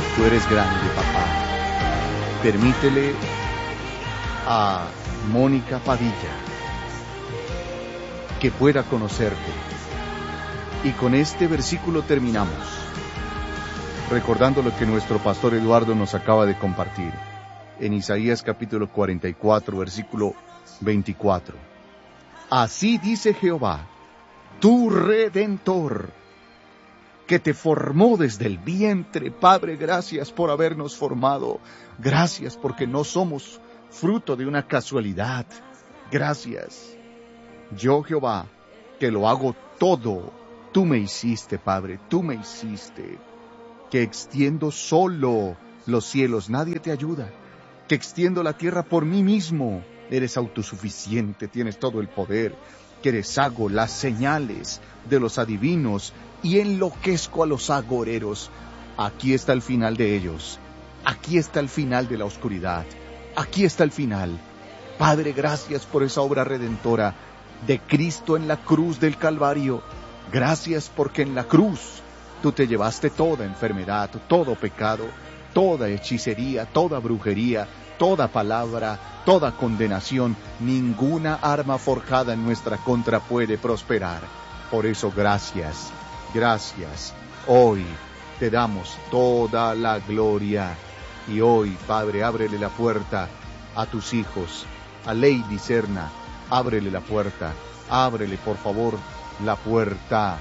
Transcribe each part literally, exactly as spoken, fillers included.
Tú eres grande, papá. Permítele a Mónica Padilla que pueda conocerte. Y con este versículo terminamos, recordando lo que nuestro pastor Eduardo nos acaba de compartir en Isaías capítulo cuarenta y cuatro, versículo veinticuatro. Así dice Jehová, tu Redentor, que te formó desde el vientre. Padre, gracias por habernos formado. Gracias porque no somos fruto de una casualidad. Gracias. Yo, Jehová, que lo hago todo, tú me hiciste, Padre, tú me hiciste. Que extiendo solo los cielos, nadie te ayuda. Que extiendo la tierra por mí mismo. Eres autosuficiente, tienes todo el poder. Que deshago las señales de los adivinos y enloquezco a los agoreros. Aquí está el final de ellos. Aquí está el final de la oscuridad. Aquí está el final. Padre, gracias por esa obra redentora de Cristo en la cruz del Calvario. Gracias porque en la cruz tú te llevaste toda enfermedad, todo pecado, toda hechicería, toda brujería, toda palabra, toda condenación. Ninguna arma forjada en nuestra contra puede prosperar. Por eso, gracias, gracias. Hoy te damos toda la gloria. Y hoy, Padre, ábrele la puerta a tus hijos, a Lady Serna, ábrele la puerta, ábrele por favor la puerta.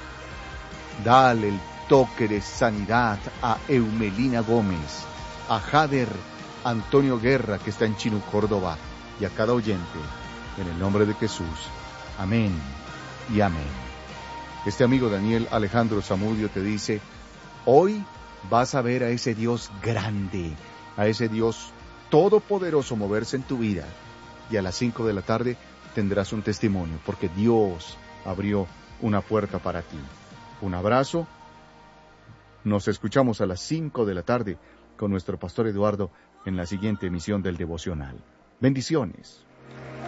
Dale el toque de sanidad a Eumelina Gómez, a Jader Antonio Guerra, que está en Chinú, Córdoba, y a cada oyente, en el nombre de Jesús. Amén y amén. Este amigo Daniel Alejandro Zamudio te dice, hoy vas a ver a ese Dios grande, a ese Dios todopoderoso moverse en tu vida, y a las cinco de la tarde tendrás un testimonio, porque Dios abrió una puerta para ti. Un abrazo. Nos escuchamos a las cinco de la tarde con nuestro pastor Eduardo en la siguiente emisión del devocional. Bendiciones.